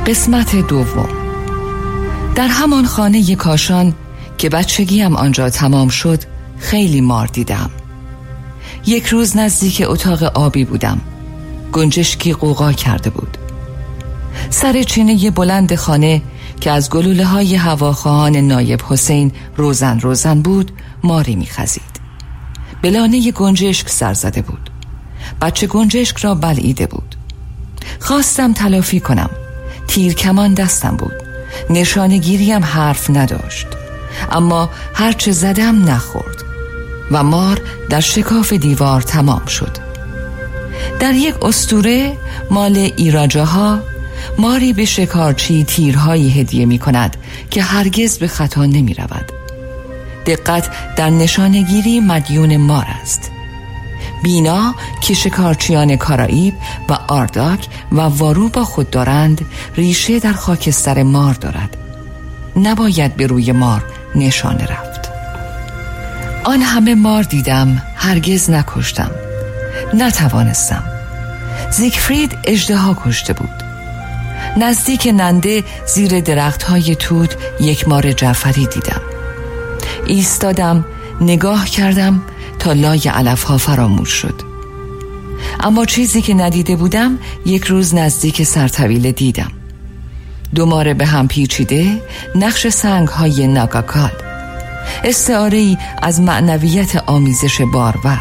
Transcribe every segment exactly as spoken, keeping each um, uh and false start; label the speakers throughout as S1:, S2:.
S1: قسمت دوم. در همان خانه کاشان که بچگیم آنجا تمام شد خیلی مار دیدم. یک روز نزدیک اتاق آبی بودم. گنجشکی قوقا کرده بود. سر چینه بلند خانه که از گلوله های هواخواهان نایب حسین روزن روزن بود ماری می‌خزید. به لانه گنجشک سر زده بود. بچه گنجشک را بلعیده بود. خواستم تلافی کنم. تیر کمان دستم بود. نشانگیریم حرف نداشت. اما هرچه زدم نخورد و مار در شکاف دیوار تمام شد. در یک اسطوره مال ایراجاها ماری به شکارچی تیرهایی هدیه می کند که هرگز به خطا نمی رود. دقت در نشانگیری مدیون مار است. بینا که شکارچیان کارائیب و آرداک و وارو با خود دارند ریشه در خاکستر مار دارد. نباید به روی مار نشانه رفت. آن همه مار دیدم، هرگز نکشتم. نتوانستم. زیگفرید اژدها کشته بود. نزدیک ننده زیر درختهای توت یک مار جعفری دیدم. ایستادم، نگاه کردم تا لای علفها فراموش شد. اما چیزی که ندیده بودم یک روز نزدیک سرطویله دیدم. دو مار به هم پیچیده، نقش سنگ‌های ناگاکال، استعاره‌ای از معنویت آمیزش بارور.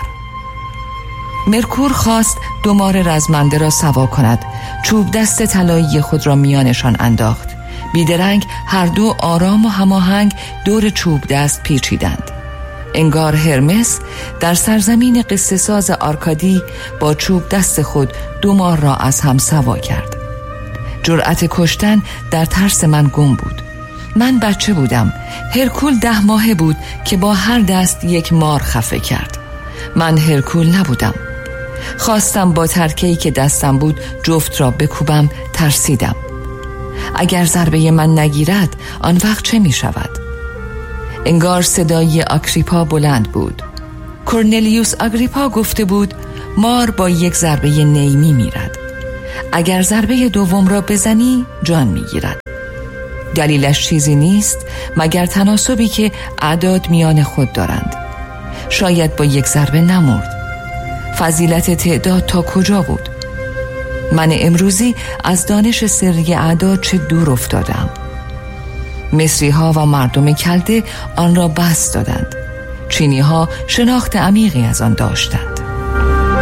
S1: مرکور خواست دو مار رزمنده را سوا کند. چوب دست طلایی خود را میانشان انداخت. بیدرنگ هر دو آرام و هماهنگ دور چوب دست پیچیدند. انگار هرمس در سرزمین قصه ساز آرکادی با چوب دست خود دو مار را از هم سوا کرد. جرأت کشتن در ترس من گم بود. من بچه بودم. هرکول ده ماهه بود که با هر دست یک مار خفه کرد. من هرکول نبودم. خواستم با ترکه‌ای که دستم بود جفت را بکوبم. ترسیدم. اگر ضربه من نگیرد آن وقت چه می شود؟ انگار صدای آگریپا بلند بود. کورنلیوس آگریپا گفته بود مار با یک ضربه نیمی میرد. اگر ضربه دوم را بزنی جان میگیرد. دلیلش چیزی نیست مگر تناسبی که اعداد میان خود دارند. شاید با یک ضربه نمرد. فضیلت تعداد تا کجا بود؟ من امروزی از دانش سری اعداد چه دور افتادم. مصری ها و مردم کلده آن را بس دادند. چینی ها شناخت عمیقی از آن داشتند.